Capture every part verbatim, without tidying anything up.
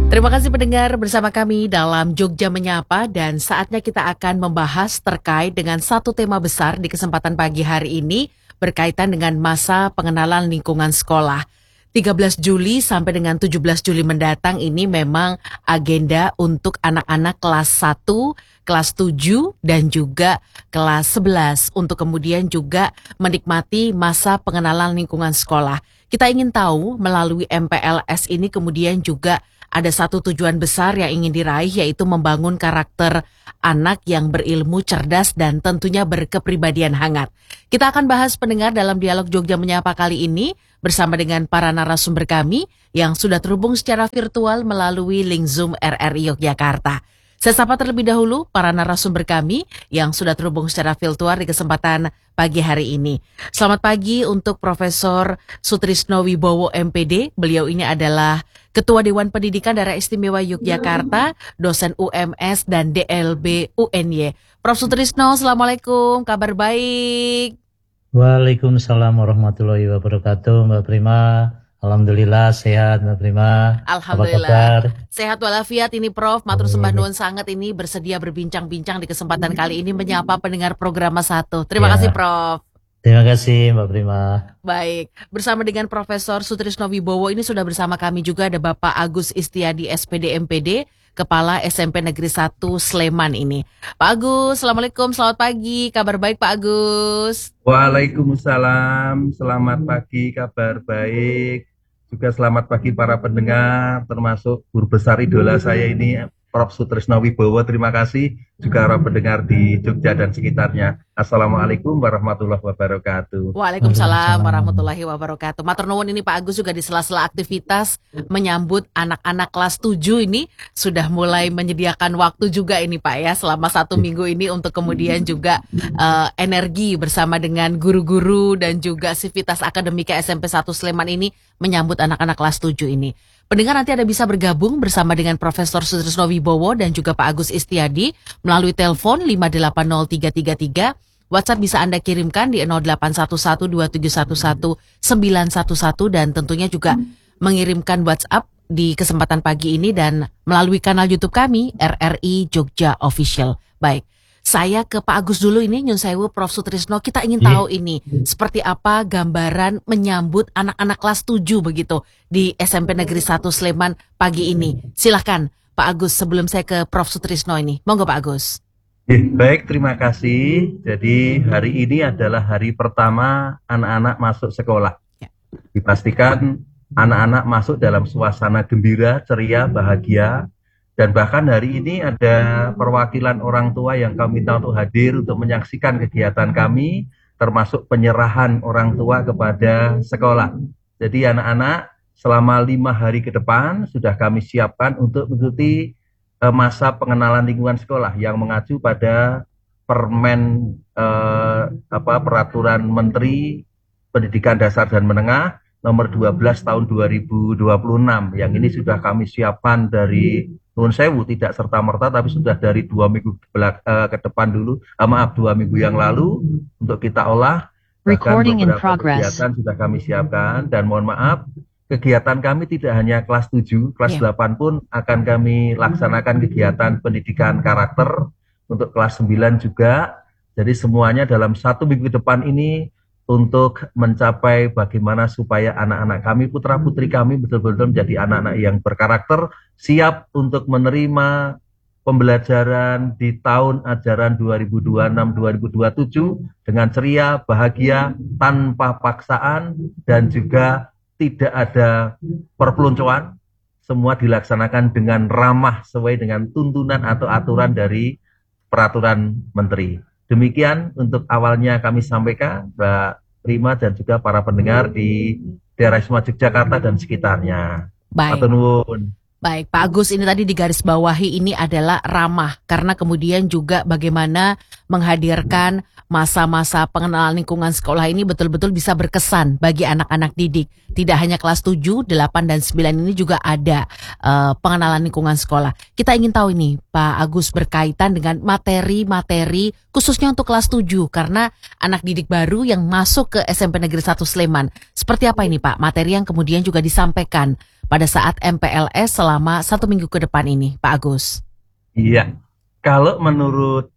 Terima kasih pendengar bersama kami dalam Jogja Menyapa, dan saatnya kita akan membahas terkait dengan satu tema besar di kesempatan pagi hari ini berkaitan dengan masa pengenalan lingkungan sekolah. tiga belas Juli sampai dengan tujuh belas Juli mendatang ini memang agenda untuk anak-anak kelas satu, kelas tujuh dan juga kelas sebelas untuk kemudian juga menikmati masa pengenalan lingkungan sekolah. Kita ingin tahu melalui M P L S ini kemudian juga ada satu tujuan besar yang ingin diraih, yaitu membangun karakter anak yang berilmu, cerdas, dan tentunya berkepribadian hangat. Kita akan bahas pendengar dalam dialog Jogja Menyapa kali ini bersama dengan para narasumber kami yang sudah terhubung secara virtual melalui link Zoom R R I Yogyakarta. Saya sapa terlebih dahulu para narasumber kami yang sudah terhubung secara virtual di kesempatan pagi hari ini. Selamat pagi untuk Profesor Sutrisno Wibowo M P D. Beliau ini adalah Ketua Dewan Pendidikan Daerah Istimewa Yogyakarta, dosen U M S dan D L B U N Y. Prof Sutrisno, Assalamualaikum, kabar baik. Waalaikumsalam warahmatullahi wabarakatuh, Mbak Prima. Alhamdulillah sehat, Mbak Prima. Alhamdulillah sehat walafiat ini Prof. Matur sembah nuwun sangat ini bersedia berbincang-bincang di kesempatan kali ini menyapa pendengar program satu. Terima ya. kasih Prof. Terima kasih Mbak Prima. Baik, bersama dengan Profesor Sutrisno Wibowo ini sudah bersama kami juga ada Bapak Agus Istiadi S P D M P D, Kepala S M P Negeri satu Sleman ini. Pak Agus, Assalamualaikum, selamat pagi, kabar baik Pak Agus? Waalaikumsalam, selamat pagi, kabar baik. Juga selamat pagi para pendengar, termasuk guru besar idola saya ini, Prof Sutrisno Wibowo. Terima kasih juga para pendengar di Jogja dan sekitarnya. Assalamualaikum warahmatullahi wabarakatuh. Waalaikumsalam warahmatullahi wabarakatuh. Matur nuwun ini Pak Agus juga di sela-sela aktivitas menyambut anak-anak kelas tujuh ini sudah mulai menyediakan waktu juga ini Pak ya selama satu minggu ini untuk kemudian juga uh, energi bersama dengan guru-guru dan juga sivitas akademika S M P satu Sleman ini menyambut anak-anak kelas tujuh ini. Pendengar nanti ada bisa bergabung bersama dengan Profesor Sutrisno Wibowo dan juga Pak Agus Istiadi melalui telepon lima delapan nol tiga tiga tiga. WhatsApp bisa Anda kirimkan di nol delapan satu satu dua tujuh satu satu sembilan satu satu dan tentunya juga mengirimkan WhatsApp di kesempatan pagi ini dan melalui kanal YouTube kami R R I Jogja Official. Baik. Saya ke Pak Agus dulu ini, Nyun Sewu, Prof Sutrisno, kita ingin tahu ini seperti apa gambaran menyambut anak-anak kelas tujuh begitu di S M P Negeri satu Sleman pagi ini. Silahkan Pak Agus sebelum saya ke Prof Sutrisno ini. Monggo Pak Agus. Eh, baik, terima kasih. Jadi hari ini adalah hari pertama anak-anak masuk sekolah. Ya. Dipastikan anak-anak masuk dalam suasana gembira, ceria, bahagia. Dan bahkan hari ini ada perwakilan orang tua yang kami minta untuk hadir untuk menyaksikan kegiatan kami, termasuk penyerahan orang tua kepada sekolah. Jadi anak-anak selama lima hari ke depan sudah kami siapkan untuk mengikuti uh, masa pengenalan lingkungan sekolah yang mengacu pada Permen uh, apa Peraturan Menteri Pendidikan Dasar dan Menengah nomor dua belas tahun dua ribu dua puluh enam. Yang ini sudah kami siapkan dari Nuhun Sewu, tidak serta-merta tapi sudah dari dua minggu belak, uh, ke depan dulu, uh, maaf dua minggu yang lalu untuk kita olah. Recording in progress. Kegiatan sudah kami siapkan dan mohon maaf kegiatan kami tidak hanya kelas tujuh, kelas yeah. delapan pun akan kami laksanakan kegiatan pendidikan karakter untuk kelas sembilan juga. Jadi semuanya dalam satu minggu depan ini untuk mencapai bagaimana supaya anak-anak kami, putra-putri kami betul-betul menjadi anak-anak yang berkarakter, siap untuk menerima pembelajaran di tahun ajaran dua ribu dua puluh enam dua ribu dua puluh tujuh dengan ceria, bahagia, tanpa paksaan, dan juga tidak ada perpeloncoan. Semua dilaksanakan dengan ramah sesuai dengan tuntunan atau aturan dari peraturan menteri. Demikian untuk awalnya kami sampaikan, Mbak Prima dan juga para pendengar di daerah istimewa Yogyakarta dan sekitarnya. Baik. Baik, Pak Agus, ini tadi digarisbawahi ini adalah ramah karena kemudian juga bagaimana menghadirkan masa-masa pengenalan lingkungan sekolah ini betul-betul bisa berkesan bagi anak-anak didik. Tidak hanya kelas tujuh, delapan, dan sembilan ini juga ada uh, pengenalan lingkungan sekolah. Kita ingin tahu ini Pak Agus berkaitan dengan materi-materi khususnya untuk kelas tujuh karena anak didik baru yang masuk ke S M P Negeri satu Sleman. Seperti apa ini Pak materi yang kemudian juga disampaikan pada saat M P L S selama satu minggu ke depan ini Pak Agus? Iya, kalau menurut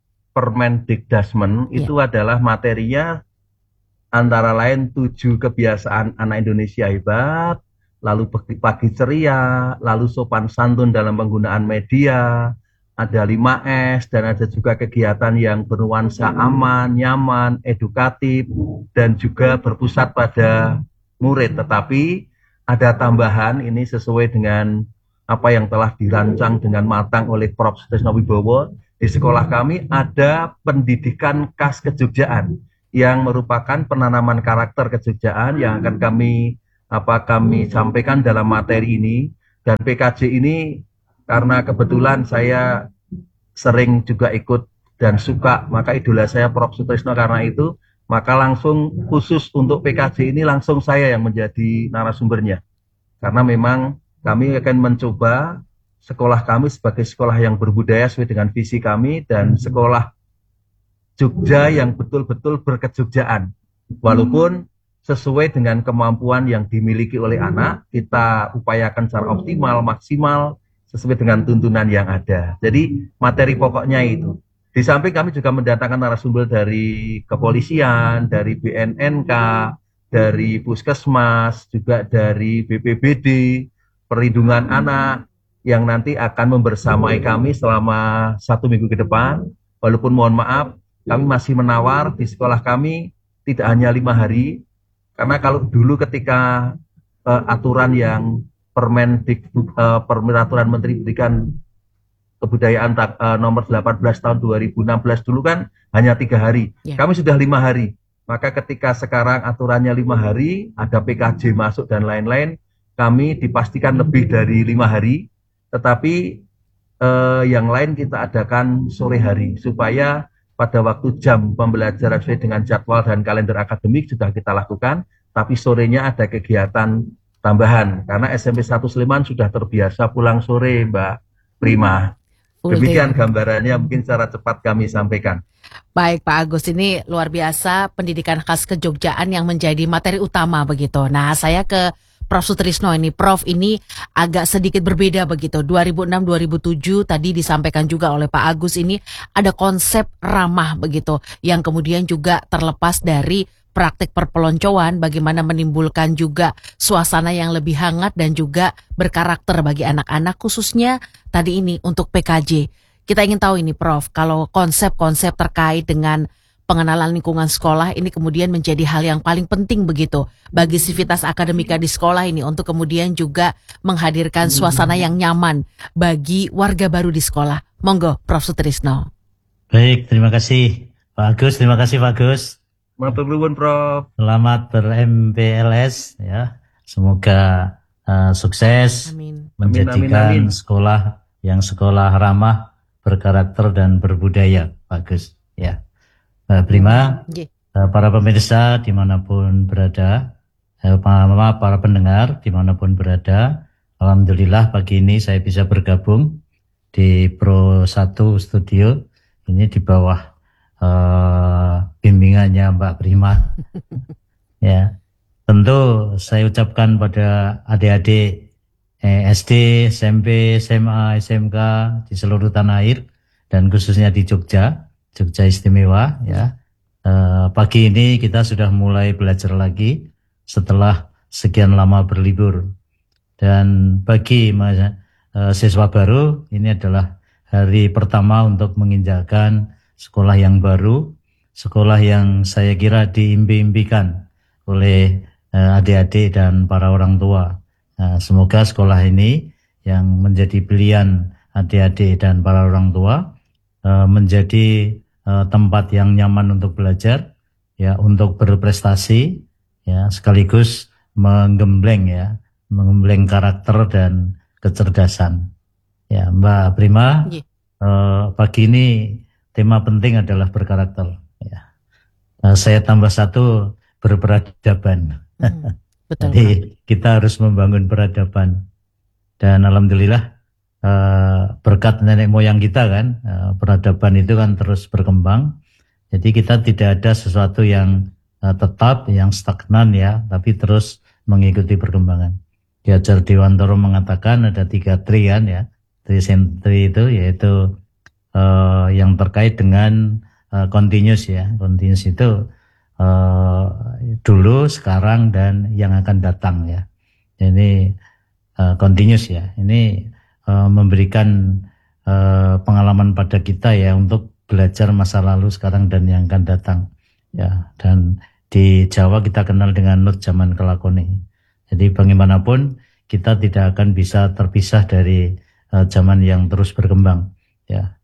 Permendikdasmen itu ya. Adalah materinya antara lain tujuh kebiasaan anak Indonesia hebat, lalu pagi ceria, lalu sopan santun dalam penggunaan media, ada lima S, dan ada juga kegiatan yang bernuansa aman, nyaman, edukatif, dan juga berpusat pada murid. Tetapi ada tambahan ini sesuai dengan apa yang telah dirancang dengan matang oleh Profesor Sutrisno Wibowo. Di sekolah kami ada pendidikan khas Kejogjaan yang merupakan penanaman karakter Kejogjaan yang akan kami apa kami sampaikan dalam materi ini. Dan P K J ini karena kebetulan saya sering juga ikut dan suka, maka idola saya Profesor Sutrisno, karena itu maka langsung khusus untuk P K J ini langsung saya yang menjadi narasumbernya. Karena memang kami akan mencoba sekolah kami sebagai sekolah yang berbudaya sesuai dengan visi kami dan sekolah Jogja yang betul-betul berkejogjaan. Walaupun sesuai dengan kemampuan yang dimiliki oleh anak, kita upayakan secara optimal, maksimal, sesuai dengan tuntunan yang ada. Jadi materi pokoknya itu. Di samping kami juga mendatangkan narasumber dari kepolisian, dari B N N K, dari Puskesmas, juga dari B P B D, Perlindungan Anak, yang nanti akan membersamai kami selama satu minggu ke depan. Walaupun mohon maaf, kami masih menawar di sekolah kami tidak hanya lima hari, karena kalau dulu ketika uh, aturan yang Permendik, uh, Peraturan Menteri Pendidikan Kebudayaan uh, nomor delapan belas tahun dua ribu enam belas dulu kan hanya tiga hari, yeah. Kami sudah lima hari. Maka ketika sekarang aturannya lima hari, ada P K J masuk dan lain-lain, kami dipastikan lebih dari lima hari. Tetapi eh, yang lain kita adakan sore hari supaya pada waktu jam pembelajaran sesuai dengan jadwal dan kalender akademik sudah kita lakukan, tapi sorenya ada kegiatan tambahan karena S M P satu Sleman sudah terbiasa pulang sore, Mbak Prima. Demikian gambarannya mungkin secara cepat kami sampaikan. Baik Pak Agus, ini luar biasa pendidikan khas Kejogjaan yang menjadi materi utama begitu. Nah saya ke Profesor Sutrisno ini, Prof ini agak sedikit berbeda begitu. dua ribu enam dua ribu tujuh tadi disampaikan juga oleh Pak Agus ini ada konsep ramah begitu yang kemudian juga terlepas dari praktik perpeloncoan, bagaimana menimbulkan juga suasana yang lebih hangat dan juga berkarakter bagi anak-anak khususnya tadi ini untuk P K J. Kita ingin tahu ini Prof, kalau konsep-konsep terkait dengan pengenalan lingkungan sekolah ini kemudian menjadi hal yang paling penting begitu bagi sivitas akademika di sekolah ini untuk kemudian juga menghadirkan suasana yang nyaman bagi warga baru di sekolah. Monggo Profesor Sutrisno. Baik, terima kasih Pak Agus, terima kasih Pak Agus. Matur nuwun Prof. Selamat ber-M P L S ya. Semoga uh, sukses. Amin. Menjadikan amin, amin, amin. sekolah yang sekolah ramah, berkarakter dan berbudaya Pak Agus ya. Uh, Prima, uh, para pemirsa dimanapun berada, uh, para pendengar dimanapun berada, alhamdulillah pagi ini saya bisa bergabung di Pro satu Studio, ini di bawah uh, bimbingannya Mbak Prima. Ya, tentu saya ucapkan pada adik-adik eh, S D, S M P, S M A, S M K di seluruh tanah air dan khususnya di Jogja, Jogja istimewa ya. Uh, pagi ini kita sudah mulai belajar lagi setelah sekian lama berlibur. Dan bagi uh, siswa baru ini adalah hari pertama untuk menginjakkan sekolah yang baru, sekolah yang saya kira diimpi-impikan oleh uh, adik-adik dan para orang tua. Uh, semoga sekolah ini yang menjadi pilihan adik-adik dan para orang tua uh, menjadi tempat yang nyaman untuk belajar, ya, untuk berprestasi, ya, sekaligus menggembleng, ya, menggembleng karakter dan kecerdasan. Ya, Mbak Prima, yeah. eh, pagi ini tema penting adalah berkarakter. Ya. Uh, saya tambah satu, berperadaban. Hmm, betul, Jadi Pak. Kita harus membangun peradaban. Dan alhamdulillah uh, berkat nenek moyang kita kan, uh, peradaban itu kan terus berkembang. Jadi kita tidak ada sesuatu yang uh, tetap, yang stagnan ya, tapi terus mengikuti perkembangan. Ki Hajar Dewantara mengatakan ada tiga tri kan ya, tri sentri itu yaitu uh, yang terkait dengan uh, continuous ya, continuous itu uh, dulu, sekarang dan yang akan datang ya. Ini uh, continuous ya, ini uh, memberikan uh, pengalaman pada kita ya untuk belajar masa lalu, sekarang dan yang akan datang ya. Dan di Jawa kita kenal dengan nut zaman kelakone. Jadi bagaimanapun kita tidak akan bisa terpisah dari uh, zaman yang terus berkembang ya.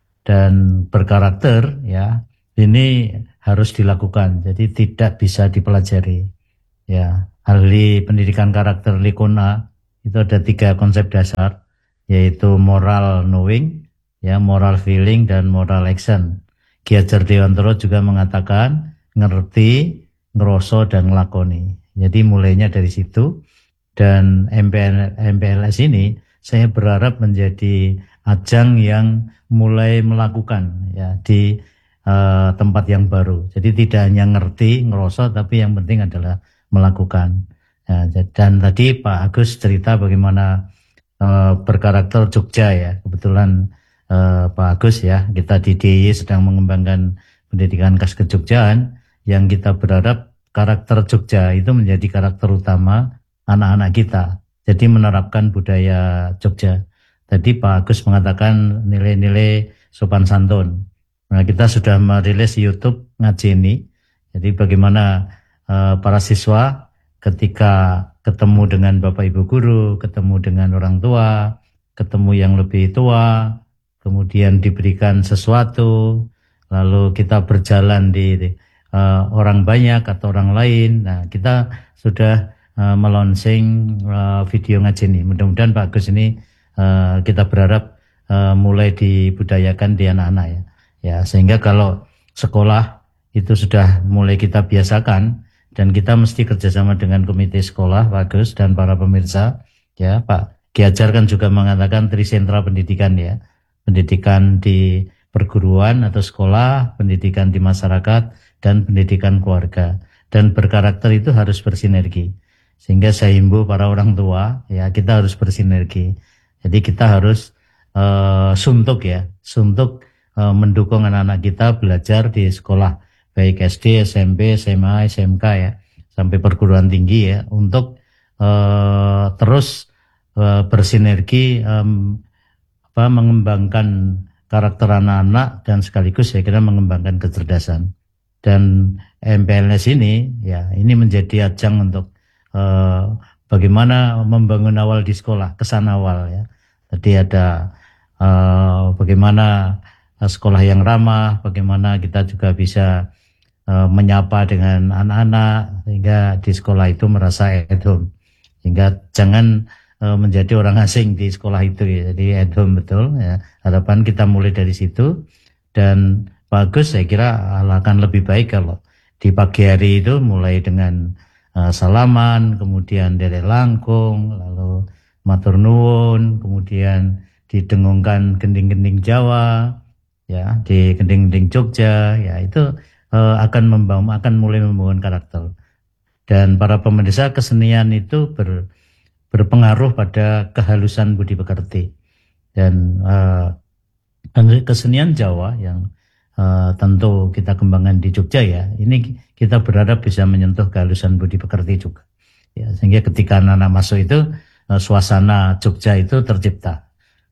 Dan berkarakter ya, ini harus dilakukan. Jadi tidak bisa dipelajari ya. Ahli pendidikan karakter Likona itu ada tiga konsep dasar, yaitu moral knowing ya, moral feeling dan moral action. Ki Hajar Dewantara juga mengatakan ngerti, ngeroso dan ngelakoni. Jadi mulainya dari situ. Dan M P L S ini saya berharap menjadi ajang yang mulai melakukan ya di uh, tempat yang baru. Jadi tidak hanya ngerti, ngeroso, tapi yang penting adalah melakukan. Ya, dan tadi Pak Agus cerita bagaimana uh, berkarakter Jogja ya. Kebetulan uh, Pak Agus ya, kita di D I Y sedang mengembangkan pendidikan khas kejogjaan, yang kita berharap karakter Jogja itu menjadi karakter utama anak-anak kita. Jadi menerapkan budaya Jogja. Tadi Pak Agus mengatakan nilai-nilai sopan santun. Nah, kita sudah merilis YouTube Ngajeni. Jadi bagaimana uh, para siswa ketika ketemu dengan Bapak Ibu guru, ketemu dengan orang tua, ketemu yang lebih tua, kemudian diberikan sesuatu, lalu kita berjalan di uh, orang banyak atau orang lain. Nah, kita sudah Uh, melonsing uh, video ngajeni. Mudah-mudahan Pak Agus ini uh, kita berharap uh, mulai dibudayakan di anak-anak ya. Ya, sehingga kalau sekolah itu sudah mulai kita biasakan, dan kita mesti kerjasama dengan komite sekolah Pak Agus dan para pemirsa ya. Pak Ki Hajar kan juga mengatakan trisentra pendidikan ya, pendidikan di perguruan atau sekolah, pendidikan di masyarakat, dan pendidikan keluarga. Dan berkarakter itu harus bersinergi. Sehingga saya himbau para orang tua ya, kita harus bersinergi. Jadi kita harus uh, suntuk ya, suntuk uh, mendukung anak-anak kita belajar di sekolah, baik S D, S M P, S M A, S M K ya, sampai perguruan tinggi ya, untuk uh, terus uh, bersinergi um, apa, mengembangkan karakter anak-anak dan sekaligus saya kira mengembangkan kecerdasan. Dan M P L S ini ya, ini menjadi ajang untuk Uh, bagaimana membangun awal di sekolah, kesan awal ya. Tadi ada uh, bagaimana uh, sekolah yang ramah, bagaimana kita juga bisa uh, menyapa dengan anak-anak sehingga di sekolah itu merasa at home. Sehingga jangan uh, menjadi orang asing di sekolah itu ya. Jadi at home betul ya. Harapan kita mulai dari situ, dan bagus saya kira akan lebih baik kalau di pagi hari itu mulai dengan Uh, salaman, kemudian derek langkung, lalu matur nuwun, kemudian didengungkan gending-gending Jawa, ya, di gending-gending Jogja, ya itu uh, akan membangun, akan mulai membangun karakter. Dan para pemirsa, kesenian itu ber, berpengaruh pada kehalusan budi pekerti. Dan uh, kesenian Jawa yang Uh, tentu kita kembangkan di Jogja ya, ini kita berharap bisa menyentuh kehalusan budi pekerti juga ya, sehingga ketika anak-anak masuk itu uh, suasana Jogja itu tercipta.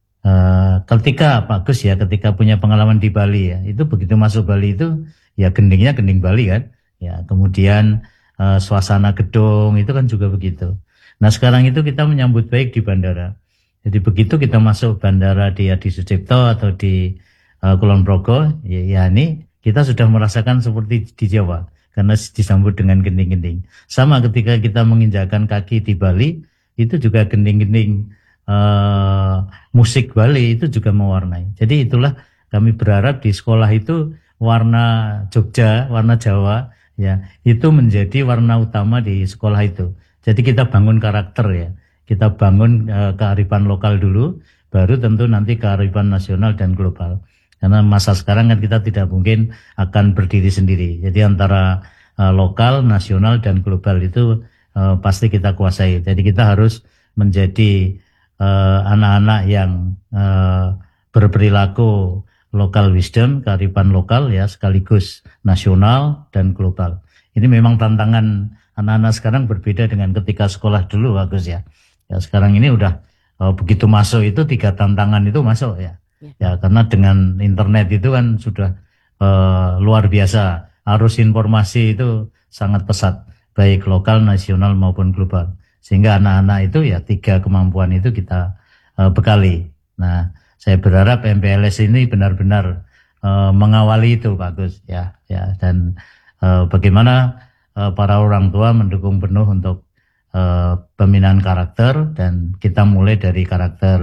Uh, ketika Pak Gus ya, ketika punya pengalaman di Bali ya, itu begitu masuk Bali itu ya gendingnya gending Bali kan ya, kemudian uh, suasana gedung itu kan juga begitu. Nah sekarang itu kita menyambut baik di bandara. Jadi begitu kita masuk bandara di Adi Sucipto atau di Uh, Kulon Progo, ya, ya ini kita sudah merasakan seperti di Jawa karena disambut dengan gending-gending. Sama ketika kita menginjakkan kaki di Bali, itu juga gending-gending uh, musik Bali itu juga mewarnai. Jadi itulah kami berharap di sekolah itu warna Jogja, warna Jawa, ya, itu menjadi warna utama di sekolah itu. Jadi kita bangun karakter ya, kita bangun uh, kearifan lokal dulu, baru tentu nanti kearifan nasional dan global. Karena masa sekarang kan kita tidak mungkin akan berdiri sendiri. Jadi antara uh, lokal, nasional, dan global itu uh, pasti kita kuasai. Jadi kita harus menjadi uh, anak-anak yang uh, berperilaku local wisdom, kearifan lokal ya, sekaligus nasional dan global. Ini memang tantangan anak-anak sekarang berbeda dengan ketika sekolah dulu, bagus ya. Ya sekarang ini udah uh, begitu masuk itu tiga tantangan itu masuk ya. Ya karena dengan internet itu kan sudah uh, luar biasa. Arus informasi itu sangat pesat, baik lokal, nasional maupun global. Sehingga anak-anak itu ya tiga kemampuan itu kita uh, bekali. Nah, saya berharap M P L S ini benar-benar uh, mengawali itu, bagus ya, ya. Dan uh, bagaimana uh, para orang tua mendukung penuh untuk uh, pembinaan karakter, dan kita mulai dari karakter